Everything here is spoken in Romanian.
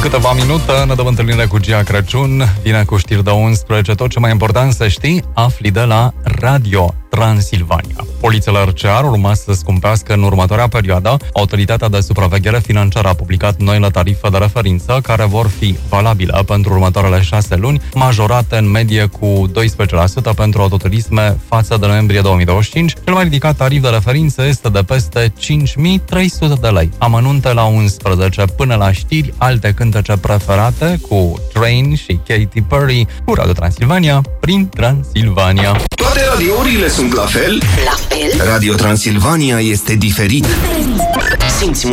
câteva minute ne dăm întâlnire cu Gia Crăciun. Vine cu știri de 11. Tot ce mai important să știi, afli de la Radio Transilvania. Polițele RCR urma să scumpească în următoarea perioadă. Autoritatea de supraveghere financiară a publicat noile tarife de referință care vor fi valabile pentru următoarele 6 luni, majorate în medie cu 12% pentru autoturisme față de noiembrie 2025. Cel mai ridicat tarif de referință este de peste 5.300 de lei. Amănunte la 11 până la știri, alte cântece preferate cu Train și Katy Perry cu Radio Transilvania prin Transilvania. Toate radiourile sunt la fel? La fel? Radio Transilvania este diferit. Simți